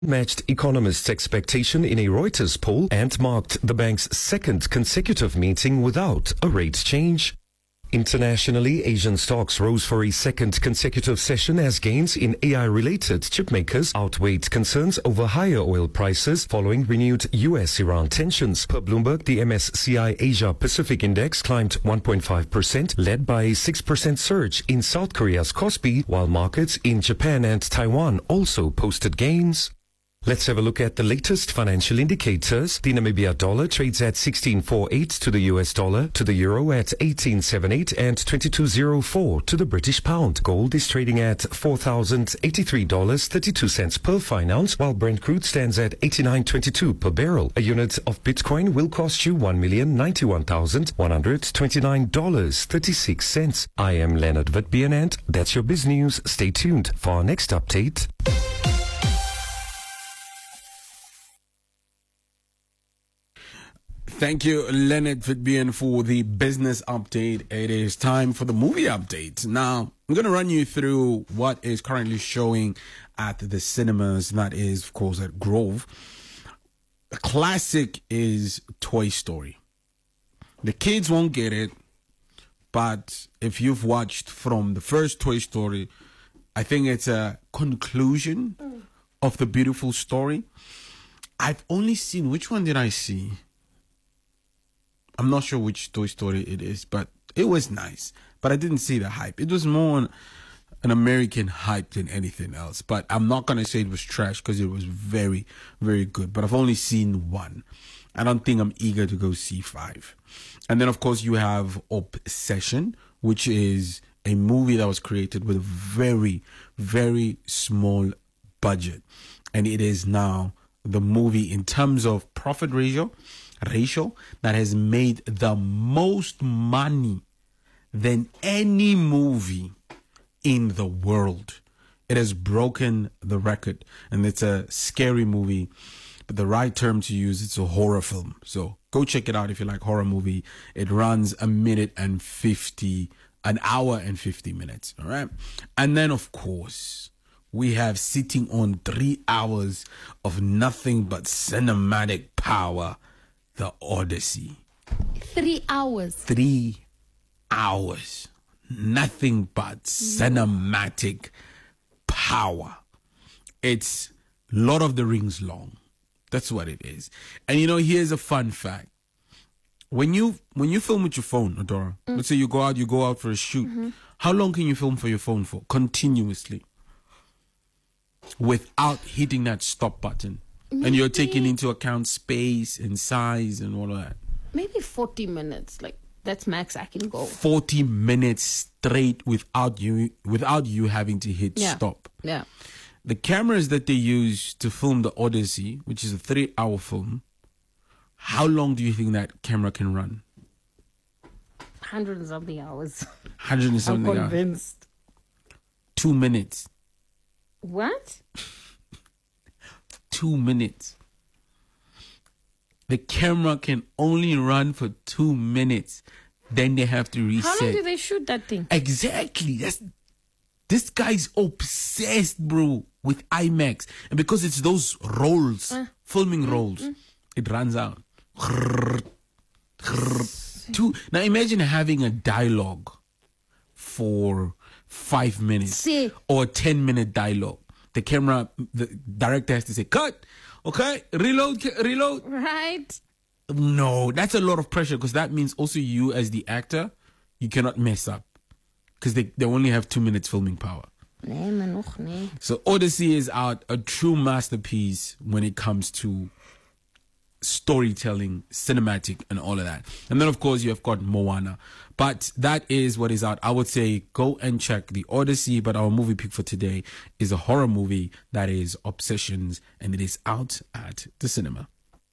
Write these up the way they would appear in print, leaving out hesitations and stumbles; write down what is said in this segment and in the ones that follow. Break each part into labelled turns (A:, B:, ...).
A: matched economists' expectation in a Reuters poll and marked the bank's second consecutive meeting without a rate change. Internationally, Asian stocks rose for a second consecutive session as gains in AI-related chip makers outweighed concerns over higher oil prices following renewed US-Iran tensions. Per Bloomberg, the MSCI Asia Pacific Index climbed 1.5%, led by a 6% surge in South Korea's Kospi, while markets in Japan and Taiwan also posted gains. Let's have a look at the latest financial indicators. The Namibia dollar trades at 16.48 to the US dollar, to the euro at 18.78 and 22.04 to the British pound. Gold is trading at $4,083.32 per fine ounce, while Brent crude stands at 89.22 per barrel. A unit of Bitcoin will cost you $1,091,129.36. I am Leonard Vitbien and that's your biz news. Stay tuned for our next update.
B: Thank you, Leonard Vitbien, for the business update. It is time for the movie update. Now, I'm going to run you through what is currently showing at the cinemas. That is, of course, at Grove. The classic is Toy Story. The kids won't get it, but if you've watched from the first Toy Story, I think it's a conclusion of the beautiful story. I've only seen, which one did I see? I'm not sure which Toy Story it is, but it was nice. But I didn't see the hype. It was more an American hype than anything else. But I'm not going to say it was trash because it was very, very good. But I've only seen one. I don't think I'm eager to go see 5. And then, of course, you have Obsession, which is a movie that was created with a very, very small budget. And it is now the movie in terms of profit ratio that has made the most money than any movie in the world. It has broken the record, and it's a scary movie, but the right term to use, it's a horror film. So go check it out if you like horror movie. It runs an hour and 50 minutes. All right. And then, of course, we have sitting on 3 hours of nothing but cinematic power, The Odyssey.
C: 3 hours.
B: 3 hours. Nothing but cinematic power. It's Lord of the Rings long. That's what it is. And here's a fun fact. When you film with your phone, Adora, let's say you go out for a shoot. How long can you film for your phone for? Continuously. Without hitting that stop button. And you're taking into account space and size and all of that.
C: Maybe 40 minutes. Like, that's max I can go.
B: 40 minutes straight without you having to hit stop.
C: Yeah.
B: The cameras that they use to film The Odyssey, which is a 3-hour film, how long do you think that camera can run?
C: 100 and something hours.
B: 100 and something hours.
C: I'm convinced.
B: 2 minutes.
C: What?
B: 2 minutes. The camera can only run for 2 minutes. Then they have to reset.
C: How long do they shoot that thing?
B: Exactly. This guy's obsessed, bro, with IMAX. And because it's those rolls, filming rolls, it runs out. Now imagine having a dialogue for 5 minutes or 10-minute dialogue. The director has to say, cut, okay, reload.
C: Right.
B: No, that's a lot of pressure because that means also you as the actor, you cannot mess up because they only have 2 minutes filming power. So Odyssey is out, a true masterpiece when it comes to storytelling, cinematic, and all of that. And then, of course, you have got Moana. But that is what is out. I would say go and check The Odyssey, but our movie pick for today is a horror movie that is Obsessions, and it is out at the cinema.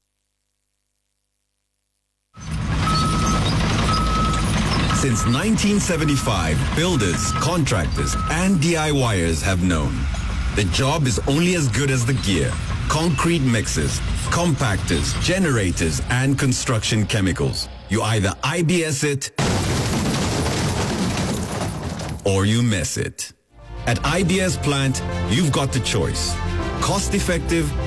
D: Since 1975, builders, contractors, and DIYers have known the job is only as good as the gear. Concrete mixers, compactors, generators, and construction chemicals. You either IBS it or you mess it. At IBS Plant, you've got the choice. cost-effective,